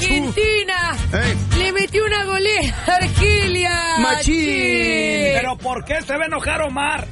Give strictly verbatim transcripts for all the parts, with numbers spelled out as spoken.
Argentina Ey. le metió una goleada a Argelia. Machín. Sí. ¿Pero por qué se va a enojar Omar?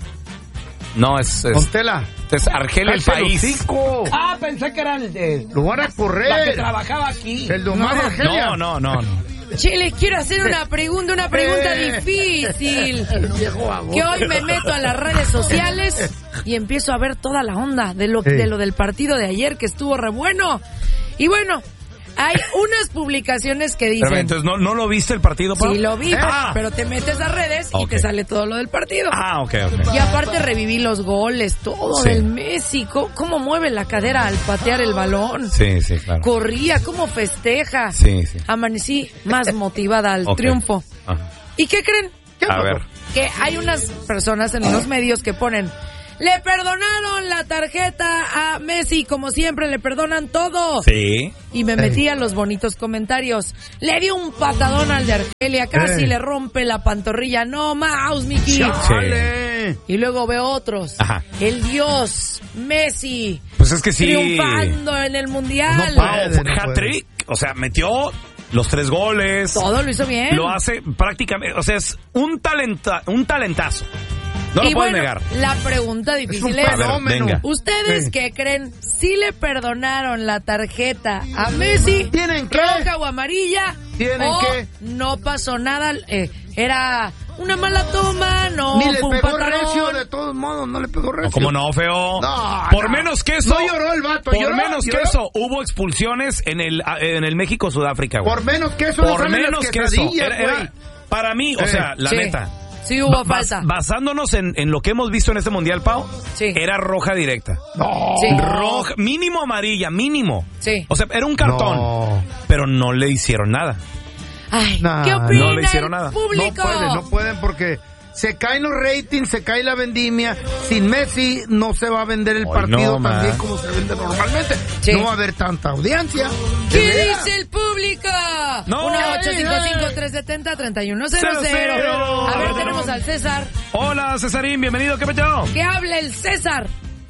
No, es... es Contela. Es Argelia el Cállate país. el hocico. Ah, pensé que era el de... Lo van a La que correr. trabajaba aquí. El de Omar No. Argelia. No, no, no, no. Che, les quiero hacer una pregunta, una pregunta Eh. difícil. El viejo baboso. Que hoy me meto a las redes sociales y empiezo a ver toda la onda de lo, Sí. de lo del partido de ayer, que estuvo re bueno. Y bueno, hay unas publicaciones que Pero, dicen... entonces, ¿no, ¿no lo viste el partido, Pau? Sí lo vi, Ah. pero te metes a redes y Ok. te sale todo lo del partido. Ah, ok, ok. Y aparte reviví los goles, todo Sí. del Messi, cómo, cómo mueve la cadera al patear el balón. Sí, sí, claro. Corría, cómo festeja. Sí, sí. Amanecí más motivada al Ok. triunfo. Ajá. ¿Y qué creen? A ver. Que hay unas personas en unos medios que ponen: le perdonaron la tarjeta a Messi, como siempre le perdonan todo. Sí. Y me metí a los bonitos comentarios. Le dio un patadón al de Argelia, casi Ey. le rompe la pantorrilla. No, mouse, Miki. Chale. Y luego veo otros. Ajá. El dios, Messi, Pues es que sí. triunfando en el Mundial. No Pau, puede, no hat-trick. O sea, metió los tres goles. Todo lo hizo bien. Lo hace prácticamente. O sea, es un, talenta, un talentazo. No lo y puedo bueno, negar. la pregunta difícil un es, fenómeno. venga. ¿ustedes Sí. qué creen? ¿Si le perdonaron la tarjeta a Messi? ¿Tienen qué? ¿Roja o amarilla? ¿Tienen ¿O qué? no pasó nada? Eh, era una mala toma, no Ni le fue un pegó patadón. recio, de todos modos, no le pegó recio. ¿Cómo no, feo? No, por no. menos que eso. No lloró el vato, Por lloró, menos que lloró. eso, hubo expulsiones en el, en el México-Sudáfrica, güey. Por menos que eso, no Por salen menos las que eso. quesadillas, Era- era- güey. para mí, o Eh. sea, la Sí. neta. Sí hubo ba- bas- falta. basándonos en, en lo que hemos visto en este mundial, Pau, Sí. era roja directa. No. Sí. Roja, mínimo amarilla, mínimo. Sí. O sea, era un cartón. No. Pero no le hicieron nada. Ay, Nah, ¿qué no opina le hicieron el nada. público? No pueden, no pueden porque se caen los ratings, se cae la vendimia. Sin Messi no se va a vender el Ay, partido no, también man. como se vende normalmente. Sí. No va a haber tanta audiencia. ¿Qué De veras. dice el público? No. uno ocho cinco cinco, tres siete cero, tres uno cero cero. Cero, A ver, cero. tenemos al César. Hola, Cesarín, bienvenido, ¿qué peteo? Que hable el César.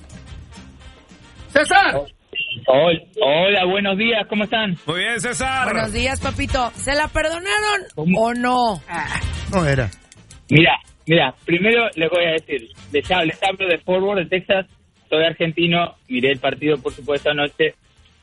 César. Hola, hola, buenos días, ¿cómo están? Muy bien, César. Buenos días, papito. ¿Se la perdonaron ¿Cómo? o no? No era. Mira, mira, primero les voy a decir, les hablo, les hablo de Fort Worth, de Texas, soy argentino, miré el partido, por supuesto, anoche.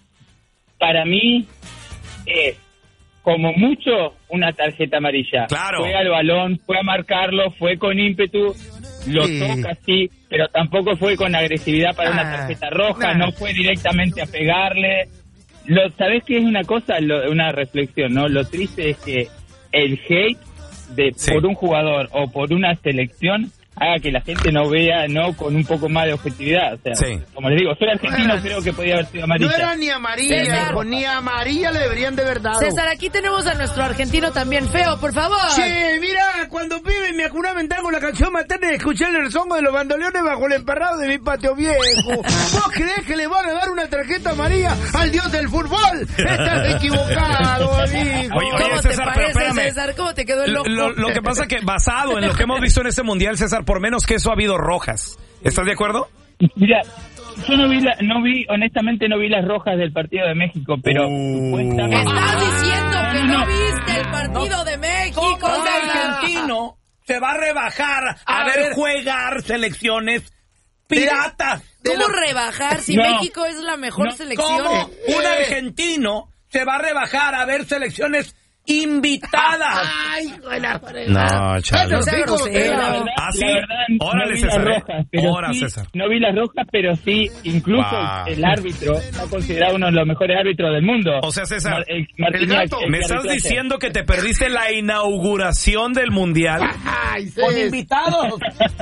Para mí es, como mucho, una tarjeta amarilla. Claro. Fue al balón, fue a marcarlo, fue con ímpetu, lo Sí. toca, sí, pero tampoco fue con agresividad para una Ah, tarjeta roja, nah. no fue directamente a pegarle. Lo, ¿Sabés qué es una cosa? Lo- una reflexión, ¿no? Lo triste es que el hate de Sí. por un jugador o por una selección haga que la gente no vea, no, con un poco más de objetividad. O sea, Sí. como les digo, soy argentino, Ah. creo que podía haber sido No amarilla. era ni amarilla, César. hijo, ni amarilla le deberían de verdad. César, aquí tenemos a nuestro argentino también feo, por favor. Che, mira, cuando pibe me acunaba en con la canción materna y escuché el rezongo de los bandoleones bajo el emparrado de mi patio viejo. ¿Vos creés que le van a dar una tarjeta amarilla al dios del fútbol? Estás equivocado, amigo. Oye, oye, ¿Cómo César, te pero parece, espérame. César? ¿Cómo te quedó el Lo, ojo? lo- lo que pasa que basado en lo que hemos visto en este mundial, César, por menos que eso ha habido rojas. ¿Estás de acuerdo? Mira, yo no vi, la, no vi, honestamente no vi las rojas del partido de México, pero Uh. supuestamente... Estás diciendo que no no. viste el partido de México, ¿Cómo un César? argentino se va a rebajar a, ver jugar selecciones piratas? ¿Cómo rebajar si No. México es la mejor No. selección? ¿Cómo un argentino se va a rebajar a ver selecciones invitadas? Ay, buena fregada. No, chale. No sea grosero. La verdad, ¿Ah, sí? la verdad, Órale, no vi César, las ¿eh? rojas, pero Ora, sí, César. no vi las rojas, pero sí, incluso Wow. el árbitro está considerado uno de los mejores árbitros del mundo. O sea, César, Mar- el Martínez, el gato. el ¿me que estás arbitraje. diciendo que te perdiste la inauguración del mundial? Ay, Con Cés. invitados.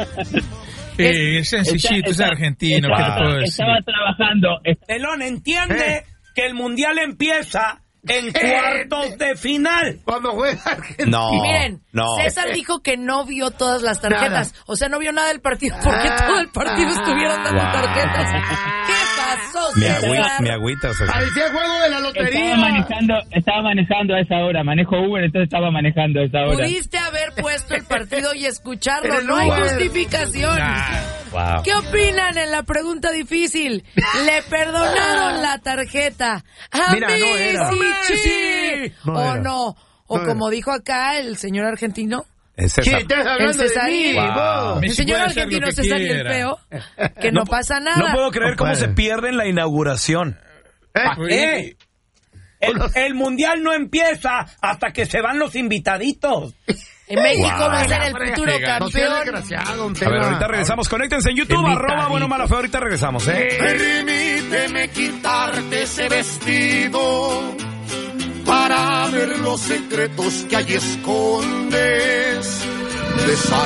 Sí, es sencillito, es Está- argentino, ¿qué estaba, te puedo decir? estaba trabajando, est- Pelón, entiende Eh. que el mundial empieza en cuartos de final. Cuando juega Argentina. No, Miren, no. César dijo que no vio todas las tarjetas. Nada. O sea, no vio nada del partido porque Ah. todo el partido estuvieron dando Wow. tarjetas. ¿Qué pasó, Me, César? agüita, me agüita, César. Parecía el juego de la estaba lotería. manejando, estaba manejando a esa hora, manejo Uber, entonces estaba manejando a esa hora. Pudiste haber puesto el partido y escucharlo. Pero No hay no, justificación. Nah. Wow. ¿Qué opinan en la pregunta difícil? ¿Le perdonaron la tarjeta a Mira, no era. Messi? No ¿O era. no? O No como era. dijo acá el señor argentino. Es ¿Qué César. estás hablando El de Cesarín. mí? Wow. vos? El Messi señor puede hacer argentino lo que César y el quiera. feo. Que no, pasa nada. No puedo creer No cómo puede. se pierde en la inauguración. ¿Eh? ¿Eh? El, el mundial no empieza hasta que se van los invitaditos. En México Wow. va a ser el Venga, futuro venga. No sea campeón. desgraciado, don A ver, Tela. ahorita regresamos. Conéctense en YouTube, Invitadito. arroba bueno, mala, feo. Ahorita regresamos, ¿eh? Permíteme quitarte ese vestido para ver los secretos que allí escondes. Besar